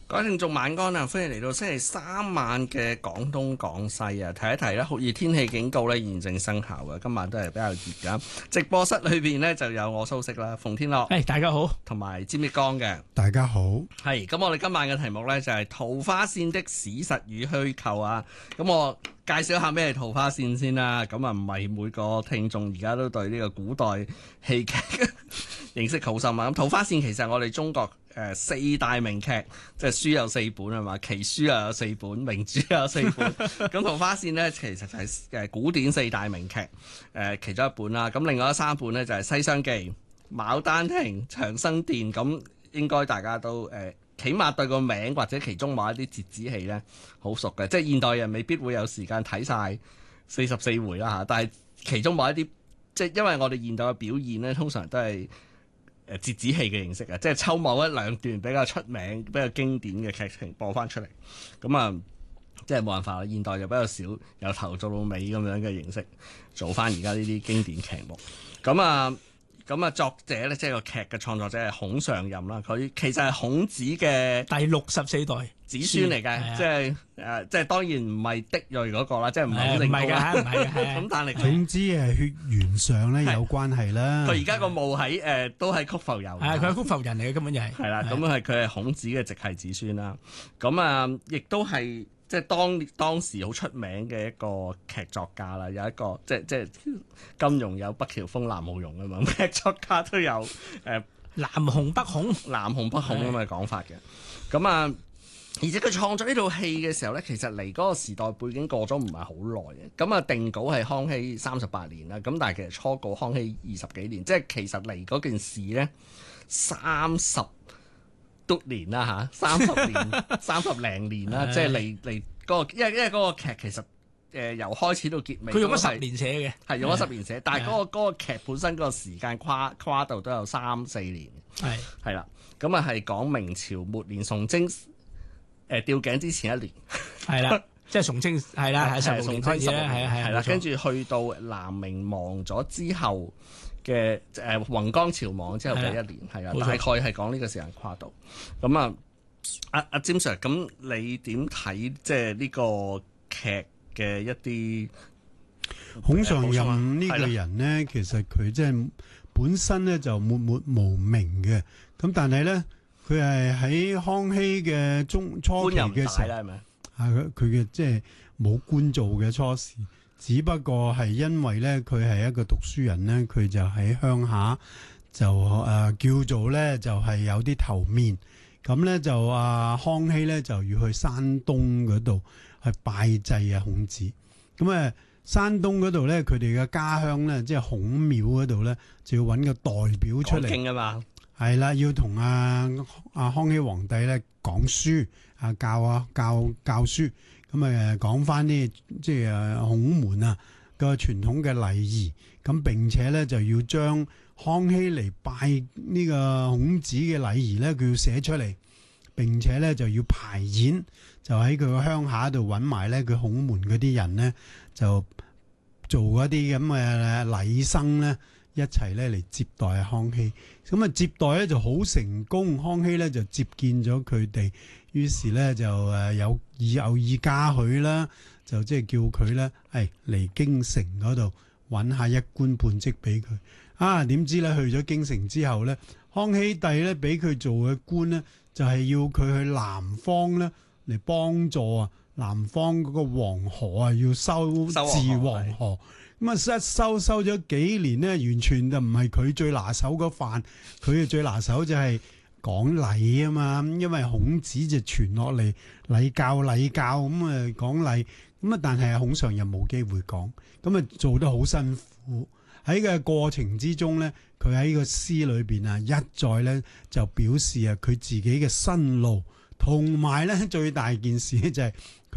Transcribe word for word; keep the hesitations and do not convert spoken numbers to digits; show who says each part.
Speaker 1: 各位聽眾晚安啊！歡迎嚟到星期三晚嘅廣東廣西啊！提一提咧，酷熱天氣警告咧現正生效嘅，今晚都係比較熱噶。直播室裏邊呢，就有我蘇軾啦，馮天樂，
Speaker 2: 誒、hey, 大家好，
Speaker 1: 同埋詹益剛嘅，
Speaker 3: 大家好。
Speaker 1: 係咁，我哋今晚嘅題目呢，就係、是、桃花線的史實與虛構啊！咁我介紹下咩係桃花線先啦。咁啊，唔係每個聽眾而家都對呢個古代戲劇認識好深啊！咁桃花線其實係我哋中國誒、呃、四大名劇，即係書有四本係嘛，奇書又有四本，名著又有四本。咁桃花線呢，其實就係誒古典四大名劇誒、呃、其中一本啦。咁另外三本呢，就係、是《西廂記》、《牡丹亭》、《長生殿》。咁應該大家都誒、呃，起碼對個名或者其中某一啲折子戲呢，好熟嘅。即係現代人未必會有時間睇晒四十四回啦嚇，但係其中某一啲，即係因為我哋現代嘅表現呢，通常都係誒折子戲嘅形式啊，即係抽某一兩段比較出名、比較經典嘅劇情播翻出嚟。咁啊，即係冇辦法啦。現代就比較少由頭做到尾咁樣嘅形式做翻而家呢啲經典劇目。咁啊，咁啊，作者咧即係個劇嘅創作者係孔尚任啦。佢其實係孔子嘅
Speaker 2: 第六十四代
Speaker 1: 子孫嚟嘅，即係誒，即係當然唔係嫡裔嗰個啦，即係唔係好正宗啦。
Speaker 2: 唔係嘅，
Speaker 1: 咁但係
Speaker 3: 總之係血緣上咧有關係啦。
Speaker 1: 佢而家個墓喺誒都係曲阜有。
Speaker 2: 係佢係曲阜人嚟嘅，根本就係。
Speaker 1: 係啦，咁係佢係孔子嘅直系子孫啦。咁啊，亦都係即係當當時好出名嘅一個劇作家啦。有一個即係即係金庸有北喬峰、南慕容啊嘛，劇作家都有誒、呃、
Speaker 2: 南紅北孔、
Speaker 1: 南紅北孔咁嘅講法嘅。咁啊。而且佢創作呢套戲嘅時候呢，其實離嗰個時代背景過咗唔係好耐嘅。咁啊，定稿係康熙三十八年啦。咁但係其實初稿康熙二十幾年，即係其實離嗰件事呢，三十多年啦嚇，三十年、三十零年啦，即係離離嗰個，因為因為嗰個劇其實誒、呃、由開始到結尾，
Speaker 2: 佢用咗十年寫嘅，
Speaker 1: 係用咗十年寫，但係嗰、嗰個嗰個劇本身嗰個時間跨跨度都有三四年，係係啦。咁啊係講明朝末年崇禎。誒吊頸之前一年，係
Speaker 2: 啦，即係崇禎係啦，係十六年開始啦，係啊係
Speaker 1: 啦，跟住去到南明亡咗之後嘅誒弘光朝亡之後嘅一年，係啊，大概係講呢個時間跨度。咁啊，阿阿詹 Sir，咁你點睇即係呢個劇嘅一啲
Speaker 3: 孔尚任呢個人呢？其實佢即係本身咧就默默無名嘅，咁但係咧。佢係喺康熙嘅中初期嘅時候，係咪？係佢嘅即係冇官做嘅初時，只不過係因為咧佢係一個讀書人咧，佢就喺鄉下就誒、呃、叫做咧就係、是、有啲頭面，咁咧就啊康熙咧就要去山東嗰度去拜祭啊孔子，咁啊山東嗰度咧佢哋嘅家鄉咧即係孔廟嗰度咧就要揾個代表出嚟。講經啊嘛。係啦，要同阿阿康熙皇帝咧講書，啊教啊教教書，咁啊講翻啲即係孔門啊個傳統嘅禮儀，咁並且咧就要將康熙嚟拜呢個孔子嘅禮儀咧，佢要寫出嚟，並且咧就要排演，就喺佢個鄉下度揾埋咧佢孔門嗰啲人咧，就做一啲咁嘅禮生咧。一齊咧嚟接待康熙，咁啊接待咧就好成功，康熙咧就接見咗佢哋，於是咧就誒有意有意嘉許啦，就即係叫佢咧誒嚟京城嗰度揾下一官半職俾佢。啊點知咧去咗京城之後咧，康熙帝咧俾佢做嘅官咧就係、是、要佢去南方咧嚟幫助啊南方嗰個黃河啊要修治黃河。咁啊，一收收咗幾年咧，完全就唔係佢最拿手嗰飯，佢嘅最拿手就係講禮啊嘛。因為孔子就傳落嚟禮教禮教咁啊講禮，咁啊但係孔尚任冇機會講，咁啊做得好辛苦。喺個過程之中咧，佢喺個詩裏邊啊一再咧就表示啊佢自己嘅辛勞，同埋咧最大件事咧就係、是。